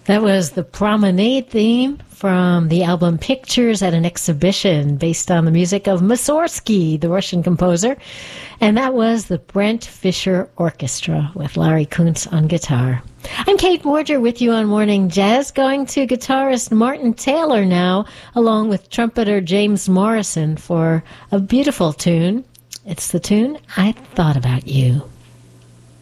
That was the Promenade theme from the album Pictures at an Exhibition, based on the music of Mussorgsky, the Russian composer. And that was the Brent Fisher Orchestra with Larry Kuntz on guitar. I'm Kate Borger with you on Morning Jazz, going to guitarist Martin Taylor now, along with trumpeter James Morrison for a beautiful tune. It's the tune I Thought About You.